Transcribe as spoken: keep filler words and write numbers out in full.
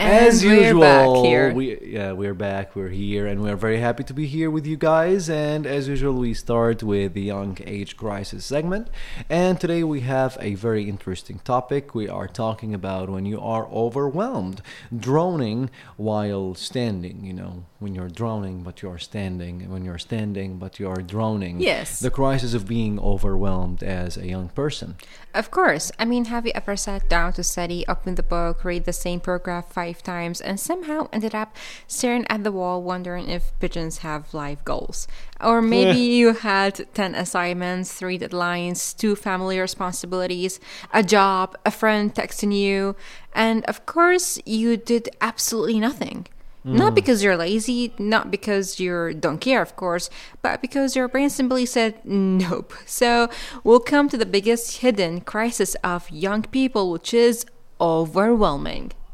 As we're usual, back here. we yeah we're back. We're here, and we're very happy to be here with you guys. And as usual, we start with the young age crisis segment. And today we have a very interesting topic. We are talking about when you are overwhelmed, droning while standing. You know, when you're droning but you're standing, and when you're standing but you're droning. Yes. The crisis of being overwhelmed as a young person. Of course. I mean, have you ever sat down to study, open the book, read the same paragraph five times, and somehow ended up staring at the wall wondering if pigeons have life goals? Or maybe you had ten assignments, three deadlines, two family responsibilities, a job, a friend texting you, and of course, you did absolutely nothing. Not because you're lazy, not because you don't care, of course, but because your brain simply said nope. So we'll come to the biggest hidden crisis of young people, which is overwhelming.